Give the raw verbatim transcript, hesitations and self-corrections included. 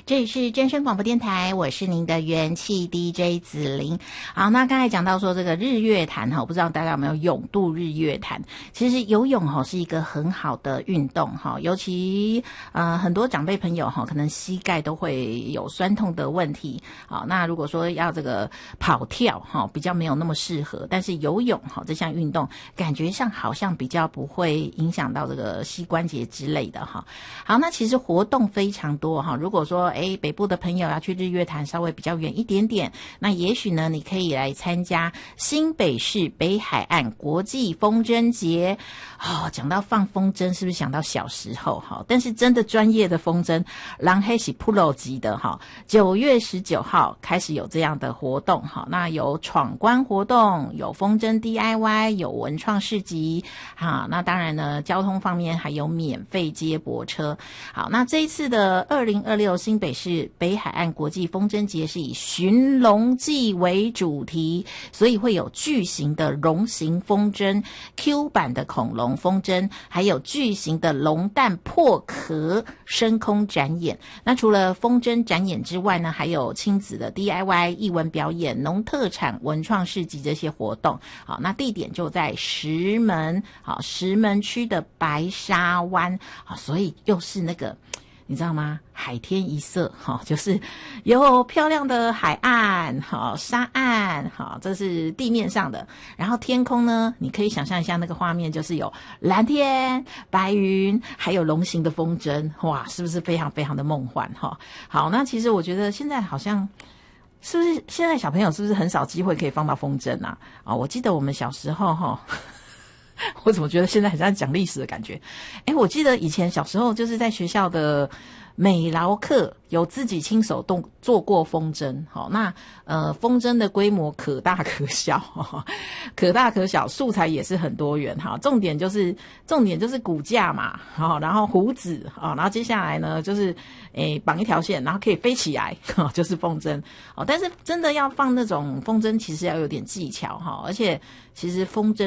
这里是真声广播电台，我是您的元气 D J 子玲。好，那刚才讲到说这个日月潭哈，不知道大家有没有泳渡日月潭？其实游泳哈是一个很好的运动哈，尤其呃很多长辈朋友哈，可能膝盖都会有酸痛的问题。好，那如果说要这个跑跳哈，比较没有那么适合，但是游泳哈这项运动感觉上好像比较不会影响到这个膝关节之类的哈。好，那其实活动非常多哈，如果说诶北部的朋友要去日月潭稍微比较远一点点，那也许呢你可以来参加新北市北海岸国际风筝节。哦，讲到放风筝是不是想到小时候哈？但是真的专业的风筝人那是 Pro 级的哈。九月十九号开始有这样的活动哈，那有闯关活动，有风筝 D I Y， 有文创市集哈。那当然呢交通方面还有免费接驳车。好，那这一次的二零二六新北市北海岸国际风筝节是以寻龙记为主题，所以会有巨型的龙形风筝、Q 版的恐龙风筝，还有巨型的龙蛋破壳升空展演。那除了风筝展演之外呢，还有亲子的 D I Y 艺文表演、农特产文创市集这些活动。好，那地点就在石门，好，石门区的白沙湾。好，所以又是那个你知道吗？海天一色，哈，就是有漂亮的海岸，好，沙岸，好，这是地面上的。然后天空呢，你可以想象一下那个画面，就是有蓝天、白云，还有龙形的风筝，哇，是不是非常非常的梦幻哈？好，那其实我觉得现在好像。是不是现在小朋友是不是很少机会可以放到风筝啊？啊，我记得我们小时候哈。我怎么觉得现在很像讲历史的感觉？诶，我记得以前小时候就是在学校的美劳课有自己亲手动做过风筝。好，那呃风筝的规模可大可小，呵呵可大可小，素材也是很多元哈。重点就是重点就是骨架嘛，好，然后胡子啊，然后接下来呢就是诶绑一条线，然后可以飞起来，呵就是风筝。哦，但是真的要放那种风筝，其实要有点技巧哈，而且其实风筝